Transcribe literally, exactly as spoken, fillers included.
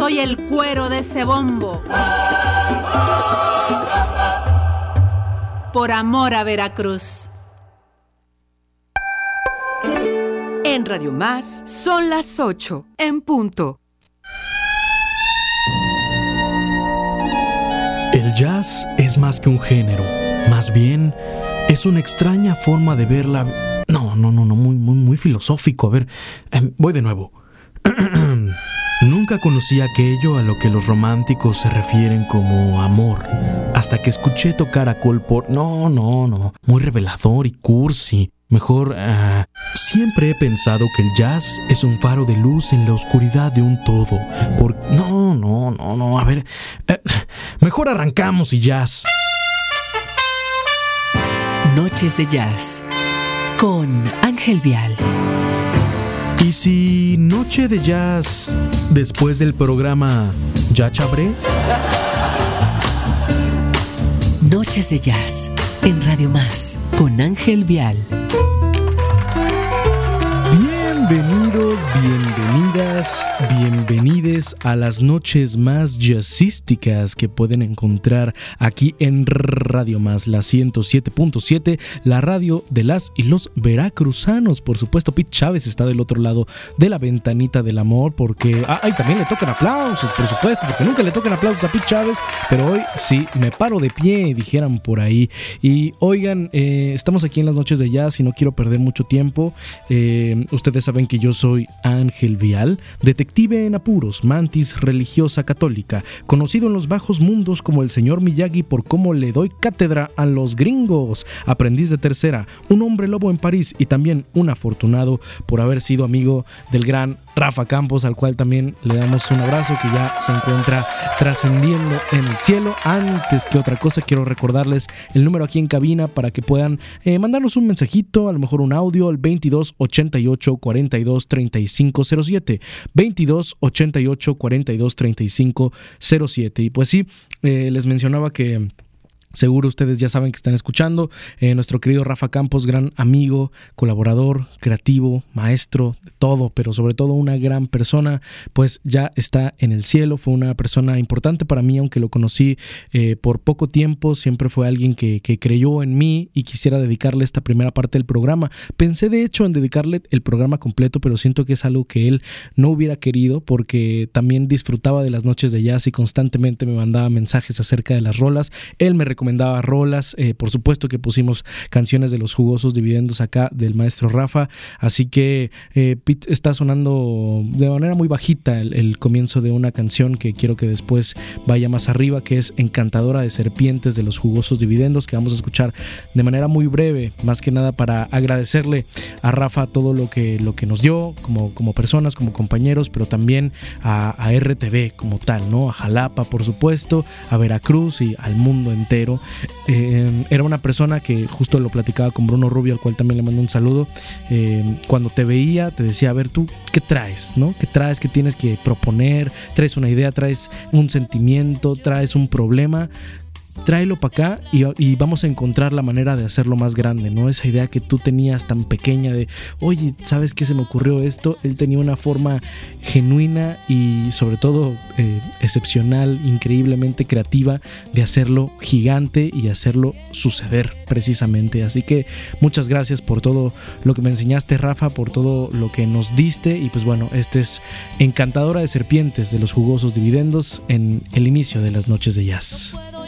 doy el cuero de ese bombo. Por amor a Veracruz. En Radio Más son las ocho en punto. El jazz es más que un género, más bien es una extraña forma de ver la... No, no, no, no, muy, muy, muy filosófico. A ver, eh, voy de nuevo. Nunca conocí aquello a lo que los románticos se refieren como amor, hasta que escuché tocar a Cole Porter. No, no, no, muy revelador y cursi. Mejor, uh, siempre he pensado que el jazz es un faro de luz en la oscuridad de un todo. Por... No, no, no, no, a ver, eh, mejor arrancamos y jazz. Noches de Jazz con Ángel Vial. ¿Y si noche de jazz después del programa ya chabré? Noches de Jazz en Radio Más con Ángel Vial. Bienvenidos, bienvenidas, bienvenides a las noches más jazzísticas que pueden encontrar aquí en Radio Más, la ciento siete punto siete, la radio de las y los veracruzanos. Por supuesto, Pete Chávez está del otro lado de la ventanita del amor, porque... Ah, y también le tocan aplausos, por supuesto, porque nunca le tocan aplausos a Pete Chávez, pero hoy sí, me paro de pie, dijeran por ahí. Y oigan, eh, estamos aquí en las noches de jazz y no quiero perder mucho tiempo. Eh, ustedes saben que yo soy Ángel Vial, detective en apuros, mantis religiosa católica, conocido en los bajos mundos como el señor Miyagi por cómo le doy cátedra a los gringos, aprendiz de tercera, un hombre lobo en París y también un afortunado por haber sido amigo del gran Rafa Campos, al cual también le damos un abrazo, que ya se encuentra trascendiendo en el cielo. Antes que otra cosa, quiero recordarles el número aquí en cabina para que puedan eh, mandarnos un mensajito, a lo mejor un audio, al veintidós ochenta y ocho cuarenta y dos treinta y cinco cero siete, veintidós ochenta y ocho cuarenta y dos treinta y cinco cero siete. Y pues sí, eh, les mencionaba que seguro ustedes ya saben que están escuchando. Eh, nuestro querido Rafa Campos, gran amigo, colaborador, creativo, maestro, de todo, pero sobre todo una gran persona, pues ya está en el cielo. Fue una persona importante para mí, aunque lo conocí eh, por poco tiempo. Siempre fue alguien que, que creyó en mí y quisiera dedicarle esta primera parte del programa. Pensé de hecho en dedicarle el programa completo, pero siento que es algo que él no hubiera querido, porque también disfrutaba de las noches de jazz y constantemente me mandaba mensajes acerca de las rolas. Él me recomendaba rolas, eh, por supuesto que pusimos canciones de los jugosos dividendos acá del maestro Rafa, así que eh, Pete, está sonando de manera muy bajita el, el comienzo de una canción que quiero que después vaya más arriba, que es Encantadora de Serpientes de los jugosos dividendos, que vamos a escuchar de manera muy breve, más que nada para agradecerle a Rafa todo lo que, lo que nos dio como, como personas, como compañeros, pero también a, a R T V como tal, ¿no? A Jalapa, por supuesto, a Veracruz y al mundo entero. Eh, era una persona que justo lo platicaba con Bruno Rubio, al cual también le mando un saludo. Eh, cuando te veía te decía, a ver, tú, ¿qué traes? ¿No? ¿Qué traes? ¿Qué tienes que proponer? ¿Traes una idea? ¿Traes un sentimiento? ¿Traes un problema? Tráelo para acá y, y vamos a encontrar la manera de hacerlo más grande, ¿no? Esa idea que tú tenías tan pequeña de, oye, ¿sabes qué se me ocurrió esto? Él tenía una forma genuina y sobre todo eh, excepcional, increíblemente creativa de hacerlo gigante y hacerlo suceder precisamente. Así que muchas gracias por todo lo que me enseñaste, Rafa, por todo lo que nos diste. Y pues bueno, este es Encantadora de Serpientes de los jugosos dividendos en el inicio de las noches de jazz.